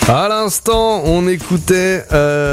À l'instant, on écoutait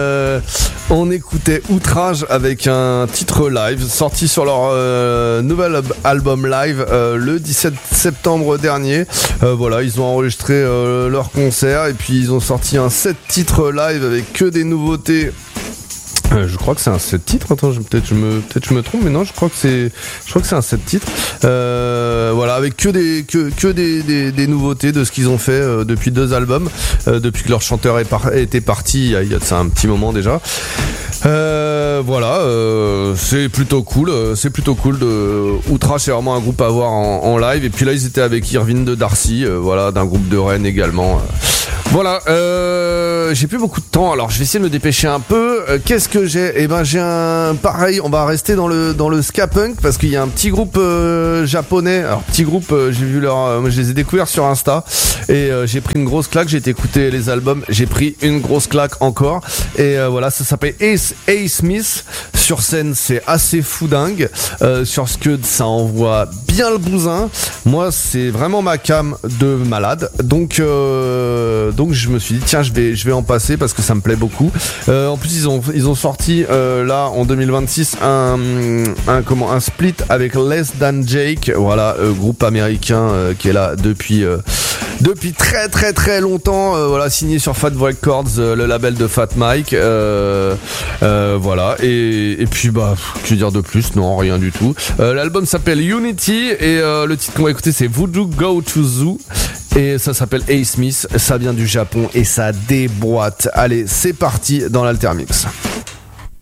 Outrage avec un titre live sorti sur leur nouvel album live le 17 septembre dernier. Voilà, ils ont enregistré leur concert et puis ils ont sorti un 7 titres live avec que des nouveautés. Je crois que c'est un 7 titres. Attends, peut-être je me trompe, mais non, je crois que c'est un 7 titres. Voilà, avec que des nouveautés de ce qu'ils ont fait depuis 2 albums, depuis que leur chanteur était parti il y a de ça un petit moment déjà. Voilà, c'est plutôt cool. C'est plutôt cool. Outrage, c'est vraiment un groupe à voir en live. Et puis là, ils étaient avec Irvine de Darcy, voilà, d'un groupe de Rennes également. Voilà, j'ai plus beaucoup de temps, alors je vais essayer de me dépêcher un peu. Qu'est-ce que j'ai ? Eh ben j'ai un pareil, on va rester dans le ska punk parce qu'il y a un petit groupe japonais. Alors petit groupe, j'ai vu je les ai découverts sur Insta et j'ai pris une grosse claque. J'ai été écouter les albums, j'ai pris une grosse claque encore. Et voilà, ça s'appelle A. Smith. Sur scène, c'est assez fou dingue. Sur Scud, ça envoie bien le bousin. Moi, c'est vraiment ma cam de malade. Donc je me suis dit tiens, je vais en passer parce que ça me plaît beaucoup. En plus ils ont sorti là en 2026 un split avec Less Than Jake, voilà, groupe américain qui est là depuis très très très longtemps, voilà, signé sur Fat Records, le label de Fat Mike, voilà, et puis bah que dire de plus, non, rien du tout. L'album s'appelle Unity et le titre qu'on va écouter c'est Voodoo Go to Zoo. Et ça s'appelle A. Smith, ça vient du Japon et ça déboîte. Allez, c'est parti dans l'Altermix.